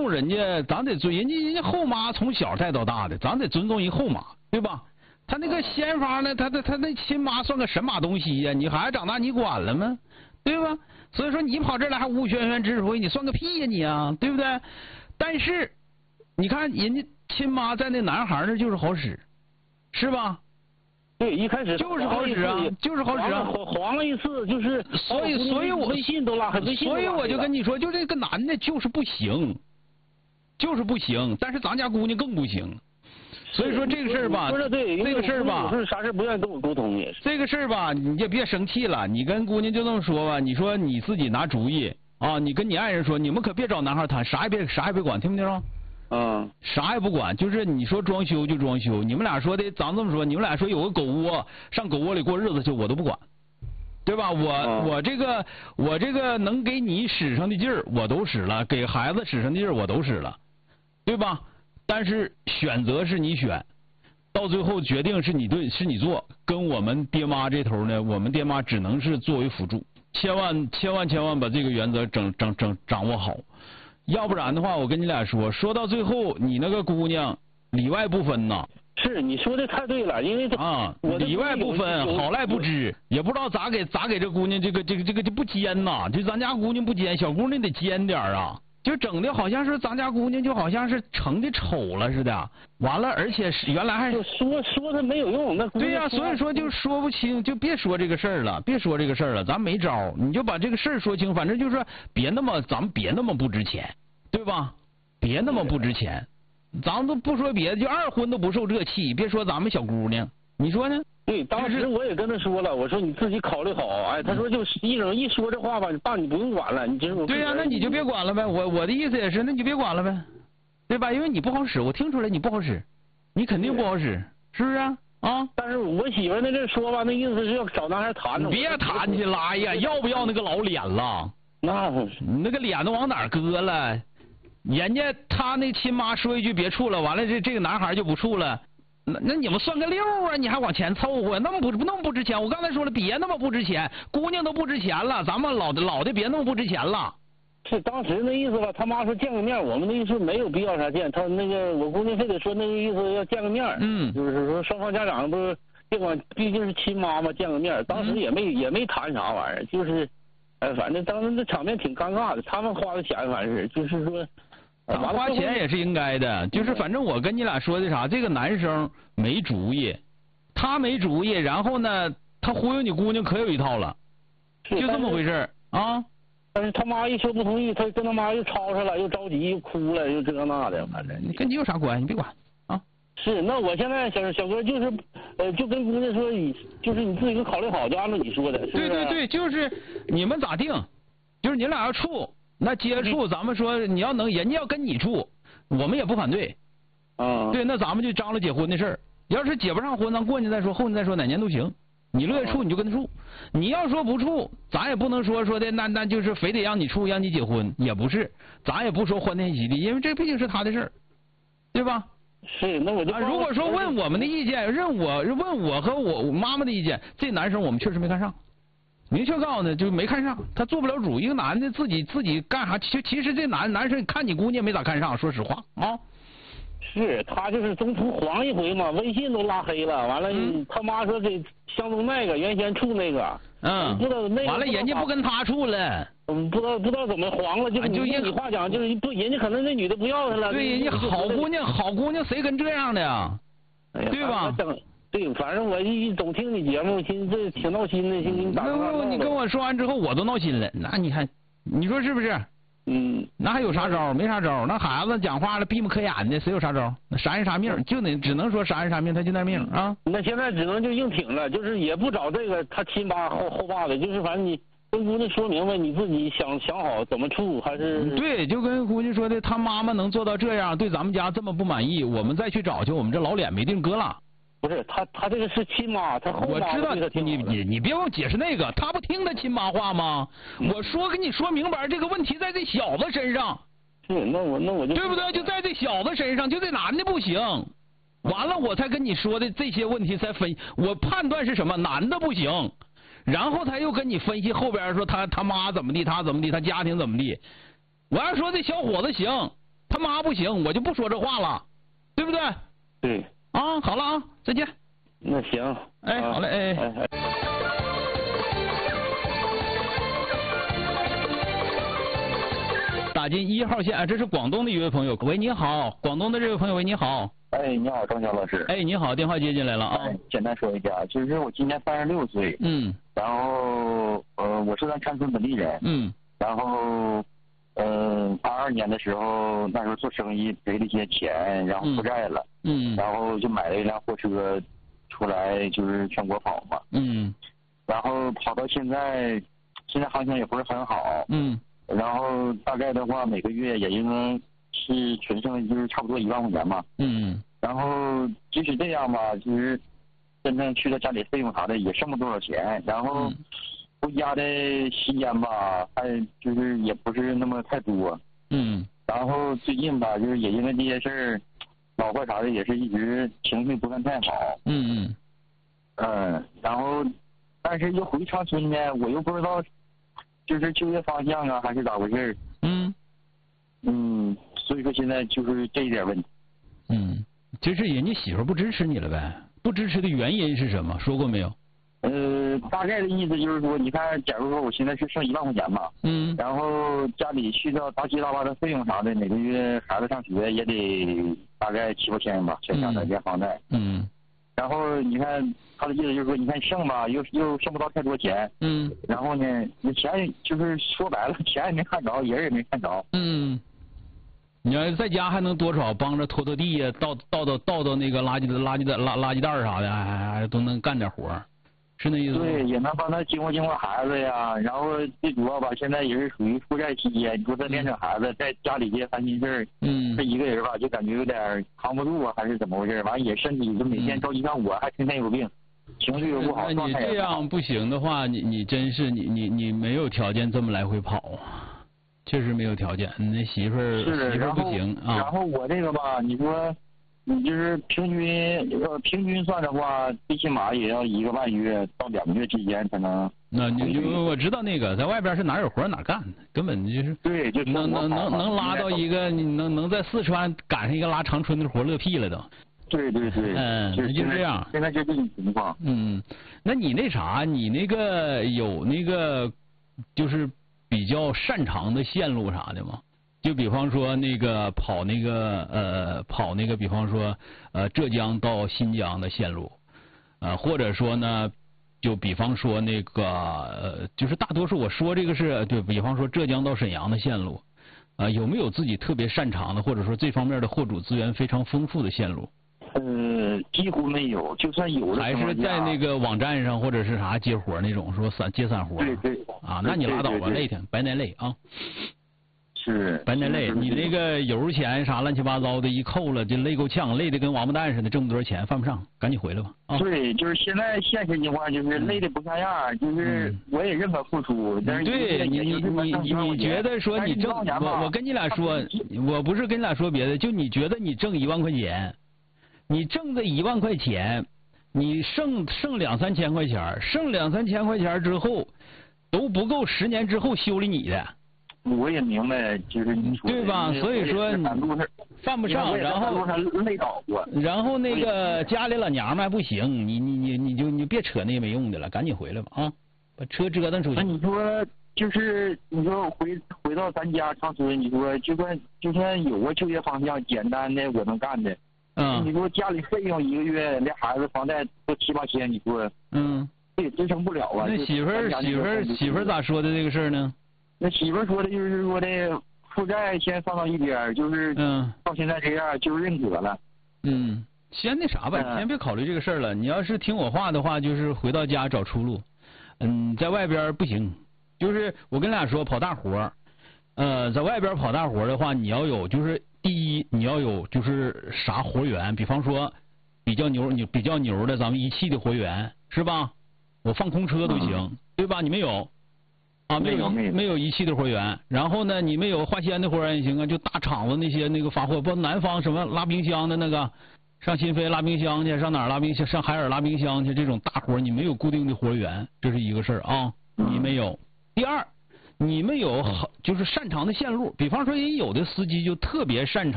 重人家，咱得尊人家后妈从小带到大的，咱得尊重人后妈，对吧？他那个先法呢，他那亲妈算个神马东西呀？你孩子长大你管了吗？对吧？所以说你跑这儿来还无玄玄指挥，你算个屁呀你啊，对不对？但是你看人家亲妈在那男孩那就是好使，是吧？ 对，一开始就是好使啊，就是好使啊， 黄了一次，就是所以我微信都拉黑， 所以我就跟你说，就这个男的就是不行，就是不行，但是咱家姑娘更不行。所以说这个事儿吧，这个事儿吧， 啥事不愿意跟我沟通也是。 这个事儿吧，你也别生气了，你跟姑娘就这么说吧，你说你自己拿主意啊，你跟你爱人说，你们可别找男孩谈，啥也别管，听没听着？ 嗯， 啥也不管，就是你说装修就装修，你们俩说的，咱这么说，你们俩说有个狗窝，上狗窝里过日子去，我都不管，对吧？我这个能给你使上的劲儿我都使了，给孩子使上的劲儿我都使了，对吧？但是选择是你选，到最后决定是你对，是你做，跟我们爹妈这头呢，我们爹妈只能是作为辅助，千万把这个原则掌握好。要不然的话，我跟你俩说到最后，你那个姑娘里外不分呐。 是你说的太对了，因为里外不分，好赖不知，也不知道咋给这姑娘这个就不尖呐，就咱家姑娘不尖，小姑娘得尖点啊，就整的好像是咱家姑娘就好像是成的丑了似的，完了而且是原来还说的没有用，那对呀，所以说就说不清，就别说这个事儿了，咱没招，你就把这个事儿说清，反正就是说咱们别那么不值钱，对吧？别那么不值钱。咱都不说别的，就二婚都不受这气，别说咱们小姑娘，你说呢？ 对，当时我也跟他说了，我说你自己考虑好，哎，他说就是一说这话吧，爸你不用管了，你就是对呀，那你就别管了呗，我的意思也是，那你就别管了呗，对吧？因为你不好使，我听出来你不好使，你肯定不好使，是不是啊？啊！ 但是我媳妇那这说吧，那意思是要找男孩谈呢。 别谈去了，哎呀，要不要那个老脸了？那个脸都往哪搁了？人家他那亲妈说一句别处了，完了这个男孩就不处了，那你们算个六啊？你还往前凑合，那么不值钱？我刚才说了，别那么不值钱，姑娘都不值钱了，咱们老的别那么不值钱了。 是当时那意思吧？他妈说见个面，我们那意思没有必要啥见，他那个我姑娘非得说那个意思要见个面，就是说双方家长不是别管，毕竟是亲妈嘛，见个面，当时也没谈啥玩意儿，就是，反正当时那场面挺尴尬的，他们花的钱反正是就是说。 咱花钱也是应该的，就是反正我跟你俩说的啥，这个男生没主意，他没主意，然后呢，他忽悠你姑娘可有一套了，就这么回事啊。 但是他妈一说不同意，他跟他妈又吵吵了，又着急，又哭了，又这那的，反正跟你有啥关系？你别管啊。 是，那我现在小哥就是，就跟姑娘说，就是你自己考虑好，就按照你说的。 对，就是你们咋定，就是你俩要处。那接触，咱们说你要能，人家要跟你处，我们也不反对。对，那咱们就张罗结婚的事儿。要是结不上婚，咱过年再说，后年再说，哪年都行。你乐意处你就跟他处，你要说不处，咱也不能说的那就是非得让你处，让你结婚，也不是，咱也不说欢天喜地，因为这毕竟是他的事儿，对吧？ 是，那我就如果说问我们的意见，问我和我妈妈的意见，这男生我们确实没看上。明确告诉他，就没看上，他做不了主。一个男的自己干啥？其实这男生看你姑娘没咋看上，说实话啊。 是他就是中途黄一回嘛，微信都拉黑了。完了，他妈说给相中那个原先处那个，不知道那个。 完了，人家不跟他处了。 不知道怎么黄了，就你话讲，就是不，人家可能那女的不要他了。 对，人家好姑娘谁跟这样的呀？对吧？ 对，反正我总听你节目，寻思这挺闹心的，寻思打电话。 你跟我说完之后，我都闹心了。那你看，你说是不是？那还有啥招？没啥招。那孩子讲话了，闭目可眼的，谁有啥招？那啥人啥命，就只能说啥人啥命，他就那命啊。 那现在只能就硬挺了，就是也不找这个他亲爸后爸的，就是反正你跟姑娘说明白，你自己想好怎么处，还是对，就跟姑娘说的，他妈妈能做到这样，对咱们家这么不满意，我们再去找去，我们这老脸没地儿搁了。 不是他这个是亲妈，他后妈。 我知道你别给我解释那个，他不听他亲妈话吗？我跟你说明白，这个问题在这小子身上。 是，那我就对不对？就在这小子身上，就这男的不行。完了，我才跟你说的这些问题才分，我判断是什么？男的不行，然后他又跟你分析后边说他妈怎么地，他怎么地，他家庭怎么地。我要说这小伙子行， 他妈不行，我就不说这话了，对不对？ 对。 啊，好了啊，再见。 那行。 哎，好嘞，哎。打进1号线，这是广东的一位朋友。喂，你好，广东的这位朋友，喂，你好。 哎，你好，张晓老师。 哎，你好，电话接进来了啊。 简单说一下，就是我今年36岁。然后我是咱长春本地人。然后82年的时候，那时候做生意赔了一些钱，然后负债了。然后就买了一辆货车，出来就是全国跑嘛。然后跑到现在行情也不是很好。然后大概的话，每个月也应该是纯剩就是差不多1万块钱嘛。然后即使这样吧，就是真正去了家里费用啥的也剩不多少钱。然后回家的时间吧，还就是也不是那么太多。然后最近吧，就是也因为这些事儿，老婆啥的也是一直情绪不算太好。然后但是又回长春呢，我又不知道。就是就业方向啊，还是咋回事？所以说现在就是这一点问题。 就是人家媳妇不支持你了呗？不支持的原因是什么？说过没有？ 大概的意思就是说，你看，假如说我现在是剩1万块钱嘛，然后家里需要大七大八的费用啥的，每个月孩子上学也得大概7、8千吧，全家的这房贷。然后你看他的意思就是说，你看剩吧，又剩不到太多钱。然后呢，你钱就是说白了，钱也没看着，人也没看着。 你要在家还能多少帮着拖拖地呀，倒那个垃圾袋啥的，还都能干点活，是那意思吗？ 对，也能帮他经过孩子呀。然后最主要吧，现在也是属于负债期间，你说他连着孩子在家里这些烦心事儿，他一个人吧，就感觉有点扛不住啊，还是怎么回事？完也身体就每天着急，像我还天天有病，情绪又不好， 那你这样不行的话，你真是你没有条件这么来回跑啊。确实没有条件，你那媳妇不行啊。 然后我这个吧，你说，你就是平均算的话，最起码也要1个半月到2个月之间才能。 那我知道那个在外边是哪有活哪干，根本就是对，就能拉到一个，你能在四川赶上一个拉长春的活，乐屁了都。 对。 就这样。 现在就这种情况。 那你那啥，你那个有那个就是比较擅长的线路啥的吗？就比方说那个跑那个，比方说浙江到新疆的线路，或者说呢，就比方说那个就是大多数我说这个是对比方说浙江到沈阳的线路，有没有自己特别擅长的，或者说这方面的货主资源非常丰富的线路？ 几乎没有，就算有的还是在那个网站上或者是啥接活那种，说接散活。 对。 那你拉倒吧，累挺，白耐累啊。 是。 白耐累，你那个油钱啥乱七八糟的，一扣了就累够呛，累得跟王八蛋似的，挣不多少钱，犯不上，赶紧回来吧。 对，就是现在现实情况就是累得不像样，就是我也认可付出，但是对你觉得说你挣，我跟你俩说，我不是跟你俩说别的，就你觉得你挣1万块钱。你挣这1万块钱，你剩2、3千块钱，剩2、3千块钱之后，都不够10年之后修理你的。 我也明白，就是你说对吧？所以说犯不上，然后累倒过， 然后那个家里老娘们还不行，你别扯那些没用的了，赶紧回来吧啊，把车折腾出去。 那你说就是你说回到咱家长春，你说就算有个就业方向简单的我能干的。你说家里费用1个月，连孩子房贷都7、8千，你说，这也支撑不了啊。 那媳妇咋说的这个事儿呢？ 那媳妇说的就是说的负债先放到一边，就是到现在这样就认可了。 先那啥吧，先别考虑这个事儿了。你要是听我话的话，就是回到家找出路。在外边不行，就是我跟你俩说跑大活，在外边跑大活的话，你要有就是第一你要有就是啥活源，比方说比较牛的咱们一汽的活源是吧？我放空车都行，对吧？你没有啊？没有一汽的活源，然后呢，你没有化纤的活源也行啊，就大厂子那些那个发货，不南方什么拉冰箱的那个，上新飞拉冰箱去，上哪儿拉冰箱？上海尔拉冰箱去，这种大活你没有固定的活源，这是一个事儿啊，你没有。第二， 你们有就是擅长的线路，比方说人有的司机就特别擅长。